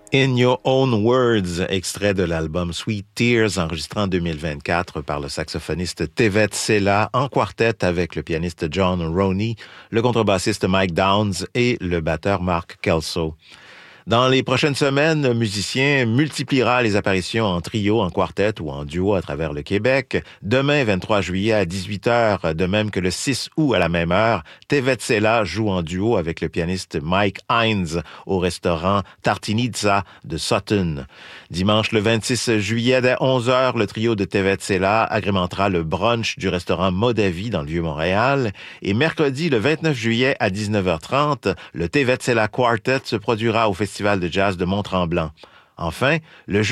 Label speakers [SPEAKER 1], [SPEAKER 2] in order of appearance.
[SPEAKER 1] In Your Own Words, extrait de l'album Sweet Tears, enregistré en 2024 par le saxophoniste Tevet Sela en quartet avec le pianiste John Roney, le contrebassiste Mike Downs et le batteur Mark Kelso. Dans les prochaines semaines, le musicien multipliera les apparitions en trio, en quartet ou en duo à travers le Québec. Demain, 23 juillet à 18h, de même que le 6 août à la même heure, Tevet Sela joue en duo avec le pianiste Mike Hines au restaurant Tartinizza de Sutton. Dimanche, le 26 juillet, dès 11h, le trio de Tevet Sela agrémentera le brunch du restaurant Modavi dans le Vieux-Montréal. Et mercredi, le 29 juillet à 19h30, le Tevet Sela Quartet se produira au Festival de jazz de Mont-Tremblant. Enfin, le